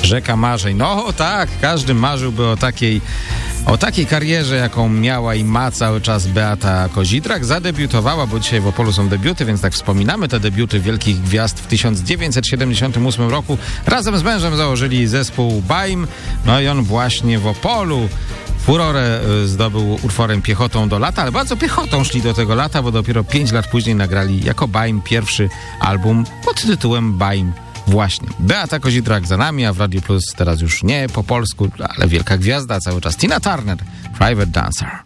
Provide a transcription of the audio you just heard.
Rzeka marzeń. No tak, każdy marzyłby o takiej karierze, jaką miała i ma cały czas Beata Kozidrak. Zadebiutowała, bo dzisiaj w Opolu są debiuty, więc tak wspominamy te debiuty wielkich gwiazd. W 1978 roku razem z mężem założyli zespół BAIM. No i on właśnie w Opolu furorę zdobył utworem Piechotą do lata, ale bardzo piechotą szli do tego lata, bo dopiero 5 lat później nagrali jako BAIM pierwszy album pod tytułem BAIM. Właśnie. Beata Kozidrak za nami, a w Radio Plus teraz już nie po polsku, ale wielka gwiazda cały czas. Tina Turner, Private Dancer.